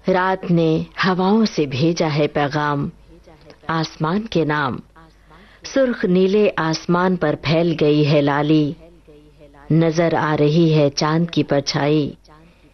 रात ने हवाओं से भेजा है पैगाम, आसमान के नाम। सुर्ख नीले आसमान पर फैल गई है लाली, नजर आ रही है चांद की परछाई।